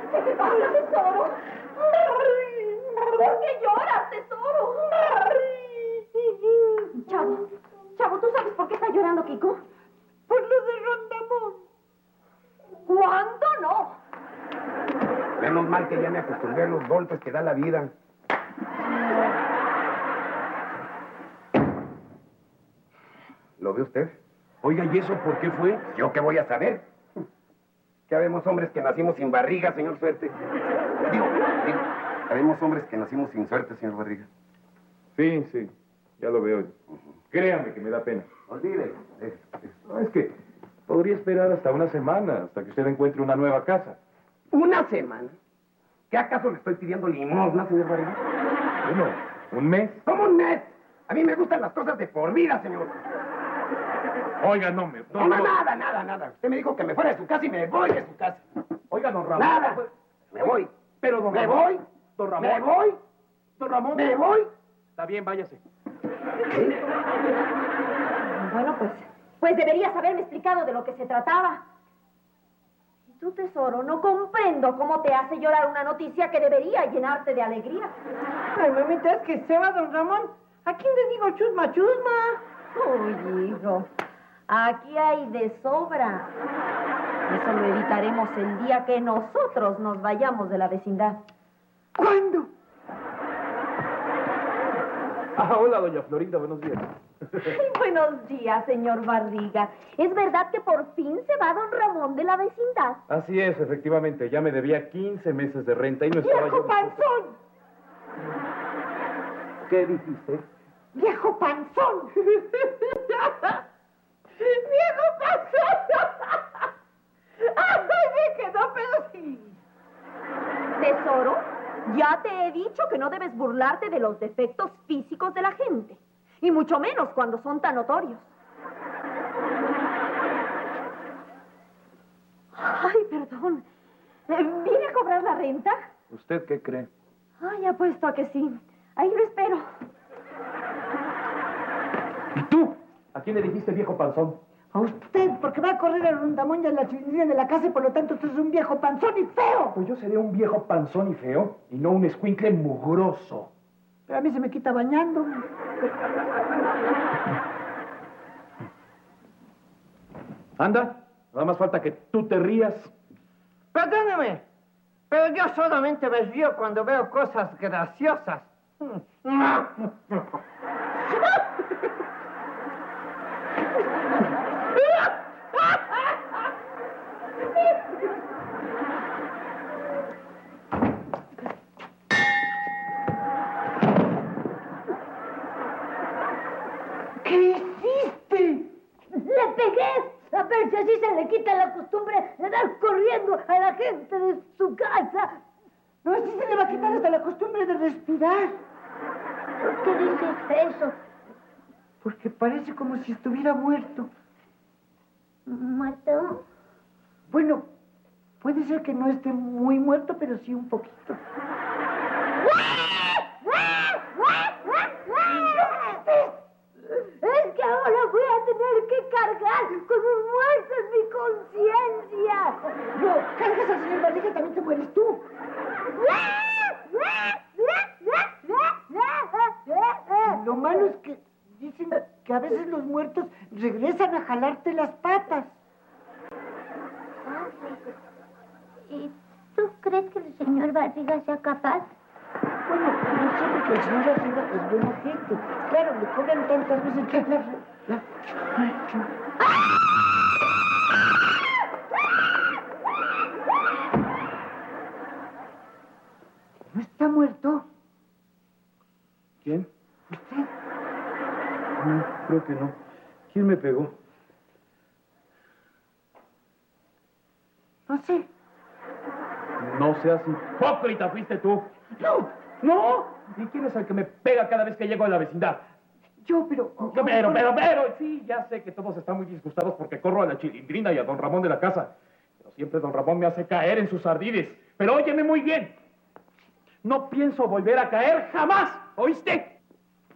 ¿Qué te pasa, tesoro? ¿Por qué lloras, tesoro? Chavo, ¿tú sabes por qué está llorando Kiko? Por lo de Rondamón. ¿Cuándo no? Menos mal que ya me acostumbré a los golpes que da la vida. ¿Lo ve usted? Oiga, ¿y eso por qué fue? ¿Yo qué voy a saber? Ya vemos hombres que nacimos sin barriga, señor Suerte. Digo, habemos hombres que nacimos sin suerte, señor Barriga. Sí, ya lo veo. Créame que me da pena. Olvídelo. No, es que podría esperar hasta una semana, hasta que usted encuentre una nueva casa. ¿Una semana? ¿Qué acaso le estoy pidiendo limosna, señor Barriga? Bueno, ¿un mes? ¿Cómo un mes? A mí me gustan las cosas de por vida, señor. Oiga, no. Nada. Usted me dijo que me fuera de su casa y me voy de su casa. Oiga, don Ramón. Nada. Me voy. Pero, don Me Ramón. voy. Don Ramón. Me voy. Don Ramón. Me voy. Está bien, váyase. Bueno, pues deberías haberme explicado de lo que se trataba. Y tú, tesoro, no comprendo cómo te hace llorar una noticia que debería llenarte de alegría. Ay, mamita, es que se va don Ramón. ¿A quién le digo chusma? Uy, hijo, aquí hay de sobra. Eso lo evitaremos el día que nosotros nos vayamos de la vecindad. ¿Cuándo? Hola, doña Florinda, buenos días. Ay, buenos días, señor Barriga. ¿Es verdad que por fin se va don Ramón de la vecindad? Así es, efectivamente. Ya me debía 15 meses de renta y no estaba ¡Viejo panzón! ¿Qué dijiste? ¡Viejo panzón! ¡Viejo panzón! ¡Ay, me quedó pero sí! Tesoro, ya te he dicho que no debes burlarte de los defectos físicos de la gente. Y mucho menos cuando son tan notorios. Ay, perdón. ¿Vine a cobrar la renta? ¿Usted qué cree? Ay, apuesto a que sí. Ahí lo espero. ¿Y tú? ¿A quién le dijiste viejo panzón? A usted, porque va a correr a Rondamón y a la chilindrina de la casa y por lo tanto usted es un viejo panzón y feo. Pues yo sería un viejo panzón y feo y no un escuincle mugroso. Pero a mí se me quita bañando. Anda, nada más falta que tú te rías. Perdóneme, pero yo solamente me río cuando veo cosas graciosas. ¿Qué hiciste? ¡Le pegué! A ver si así se le quita la costumbre de dar corriendo a la gente de su casa. No, así se le va a quitar hasta la costumbre de respirar. ¿Por qué dices eso? Porque parece como si estuviera muerto. ¿Muerto? Bueno, puede ser que no esté muy muerto, pero sí un poquito. Es que ahora voy a tener que cargar con un muerto en mi conciencia. No, cargas al señor Barriga, también te mueres tú. Lo malo es que dicen que a veces los muertos regresan a jalarte las patas. ¿Y tú crees que el señor Barriga sea capaz? Bueno, no sé porque el señor Barriga es buena gente. Claro, le cobran tantas veces que ¿No está muerto? ¿Quién? ¿Usted? No, creo que no. ¿Quién me pegó? No sé. No seas hipócrita, fuiste tú. No. ¿No? ¿Y quién es el que me pega cada vez que llego a la vecindad? Yo, pero... Pero, sí, ya sé que todos están muy disgustados porque corro a la chilindrina y a don Ramón de la casa. Pero siempre don Ramón me hace caer en sus ardides. Pero óyeme muy bien. No pienso volver a caer jamás, ¿oíste?